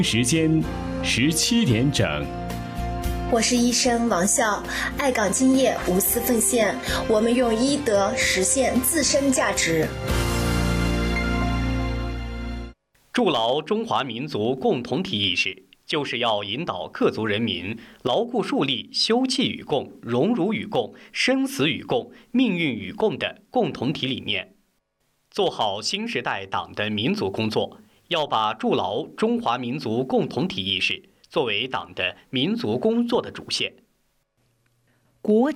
时间17点整。 我是医生王笑，爱岗敬业，无私奉献，我们用医德实现自身价值。 筑牢中华民族共同体意识，就是要引导各族人民牢固树立休戚与共、荣辱与共、生死与共、命运与共的共同体理念，做好新时代党的民族工作。要把筑牢中华民族共同体意识作为党的民族工作的主线。 国